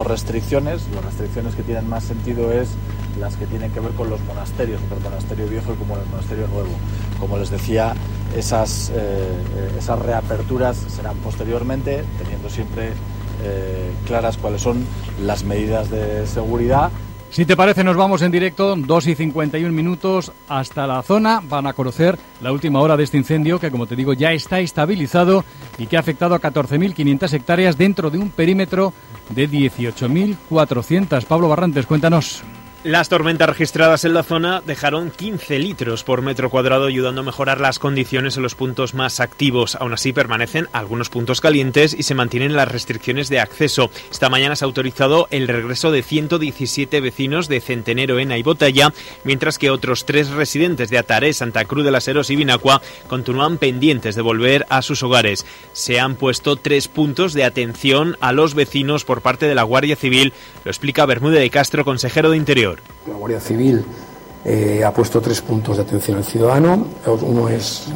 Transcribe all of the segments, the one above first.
restricciones. Las restricciones que tienen más sentido es las que tienen que ver con los monasterios, tanto el monasterio viejo como el monasterio nuevo. Como les decía, esas reaperturas serán posteriormente, teniendo siempre claras cuáles son las medidas de seguridad. Si te parece, nos vamos en directo, 2:51 hasta la zona. Van a conocer la última hora de este incendio que, como te digo, ya está estabilizado y que ha afectado a 14.500 hectáreas dentro de un perímetro de 18.400. Pablo Barrantes, cuéntanos. Las tormentas registradas en la zona dejaron 15 litros por metro cuadrado, ayudando a mejorar las condiciones en los puntos más activos. Aún así, permanecen algunos puntos calientes y se mantienen las restricciones de acceso. Esta mañana se ha autorizado el regreso de 117 vecinos de Centenero, Ena y Botella, mientras que otros 3 residentes de Ataré, Santa Cruz de las Heros y Binacua continúan pendientes de volver a sus hogares. Se han puesto 3 puntos de atención a los vecinos por parte de la Guardia Civil, lo explica Bermúdez de Castro, consejero de Interior. La Guardia Civil ha puesto 3 puntos de atención al ciudadano. Uno es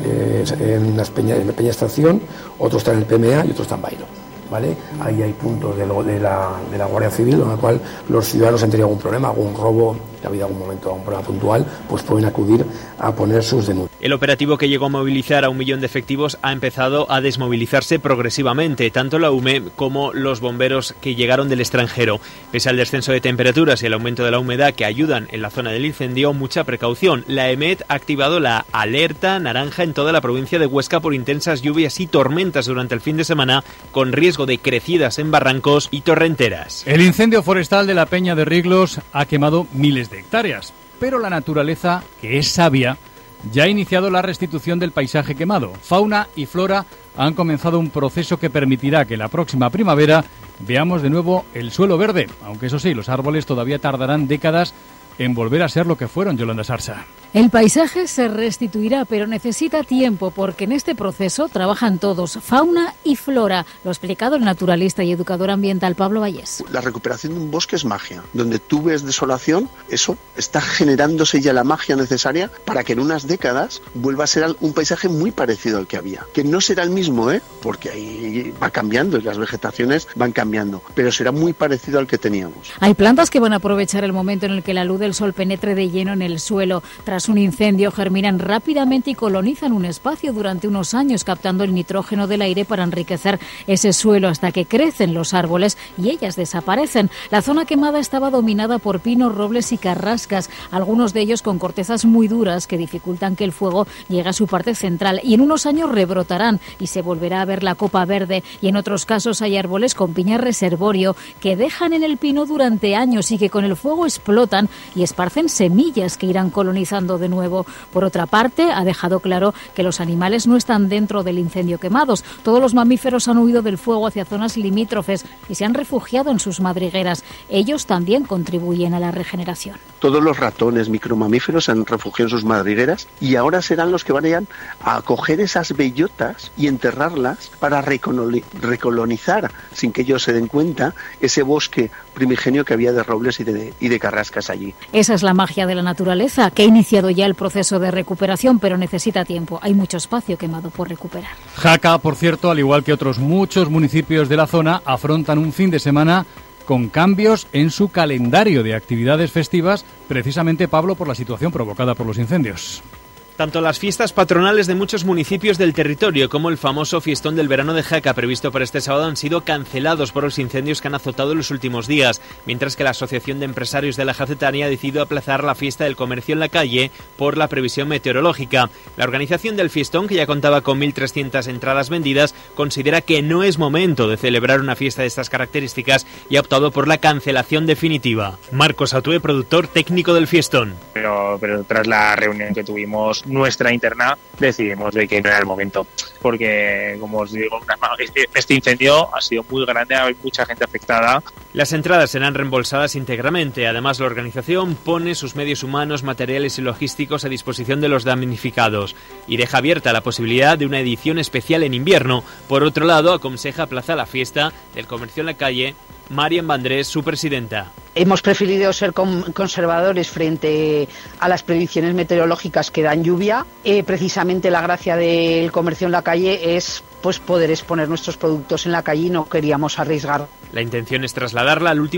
en la Peña Estación, otro está en el PMA y otro está en Bailo, ¿vale? Ahí hay puntos de la Guardia Civil en el cual los ciudadanos han tenido algún problema, algún robo, que ha habido algún momento, algún problema puntual, pues pueden acudir a poner sus denuncias. El operativo que llegó a movilizar a 1 millón de efectivos ha empezado a desmovilizarse progresivamente, tanto la UME como los bomberos que llegaron del extranjero. Pese al descenso de temperaturas y el aumento de la humedad que ayudan en la zona del incendio, mucha precaución. La EMET ha activado la alerta naranja en toda la provincia de Huesca por intensas lluvias y tormentas durante el fin de semana, con riesgo de crecidas en barrancos y torrenteras. El incendio forestal de la Peña de Riglos ha quemado miles de hectáreas, pero la naturaleza, que es sabia, ya ha iniciado la restitución del paisaje quemado. Fauna y flora han comenzado un proceso que permitirá que la próxima primavera veamos de nuevo el suelo verde, aunque eso sí, los árboles todavía tardarán décadas en volver a ser lo que fueron, Yolanda Sarsa. El paisaje se restituirá, pero necesita tiempo, porque en este proceso trabajan todos, fauna y flora. Lo ha explicado el naturalista y educador ambiental Pablo Vallés. La recuperación de un bosque es magia. Donde tú ves desolación, eso está generándose ya la magia necesaria para que en unas décadas vuelva a ser un paisaje muy parecido al que había. Que no será el mismo, porque ahí va cambiando y las vegetaciones van cambiando, pero será muy parecido al que teníamos. Hay plantas que van a aprovechar el momento en el que la luz del sol penetre de lleno en el suelo. Tras un incendio, germinan rápidamente y colonizan un espacio durante unos años, captando el nitrógeno del aire para enriquecer ese suelo hasta que crecen los árboles y ellas desaparecen. La zona quemada estaba dominada por pinos, robles y carrascas, algunos de ellos con cortezas muy duras que dificultan que el fuego llegue a su parte central, y en unos años rebrotarán y se volverá a ver la copa verde. Y en otros casos hay árboles con piña reservorio que dejan en el pino durante años y que con el fuego explotan y esparcen semillas que irán colonizando de nuevo. Por otra parte, ha dejado claro que los animales no están dentro del incendio quemados. Todos los mamíferos han huido del fuego hacia zonas limítrofes y se han refugiado en sus madrigueras. Ellos también contribuyen a la regeneración. Todos los ratones, micromamíferos se han refugiado en sus madrigueras y ahora serán los que vayan a coger esas bellotas y enterrarlas para recolonizar, sin que ellos se den cuenta, ese bosque primigenio que había de robles y de carrascas allí. Esa es la magia de la naturaleza, que ha iniciado ya el proceso de recuperación, pero necesita tiempo. Hay mucho espacio quemado por recuperar. Jaca, por cierto, al igual que otros muchos municipios de la zona, afrontan un fin de semana con cambios en su calendario de actividades festivas, precisamente, Pablo, por la situación provocada por los incendios. Tanto las fiestas patronales de muchos municipios del territorio como el famoso fiestón del verano de Jaca previsto para este sábado han sido cancelados por los incendios que han azotado en los últimos días, mientras que la Asociación de Empresarios de la Jacetania ha decidido aplazar la fiesta del comercio en la calle por la previsión meteorológica. La organización del fiestón, que ya contaba con 1.300 entradas vendidas, considera que no es momento de celebrar una fiesta de estas características y ha optado por la cancelación definitiva. Marcos Atue, productor técnico del fiestón. Pero tras la reunión que tuvimos nuestra interna, decidimos de que no era el momento, porque, como os digo, este incendio ha sido muy grande, hay mucha gente afectada. Las entradas serán reembolsadas íntegramente. Además, la organización pone sus medios humanos, materiales y logísticos a disposición de los damnificados y deja abierta la posibilidad de una edición especial en invierno. Por otro lado, aconseja aplazar la fiesta del comercio en la calle. Marian Vandrés, su presidenta. Hemos preferido ser conservadores frente a las predicciones meteorológicas que dan lluvia. Precisamente la gracia del comercio en la calle es poder exponer nuestros productos en la calle y no queríamos arriesgar. La intención es trasladarla al último